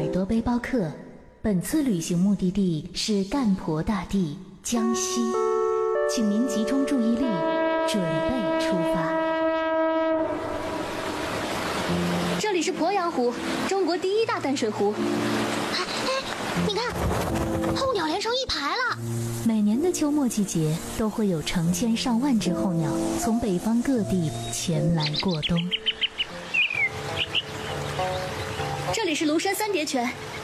多背包客，本次旅行目的地是干婆大地江西，请您集中注意力，准备出发。 这里是鄱阳湖，中国第一大淡水湖。 哎，你看，候鸟连成一排了。 每年的秋末季节，都会有成千上万只候鸟从北方各地前来过冬。 这里是庐山三叠泉，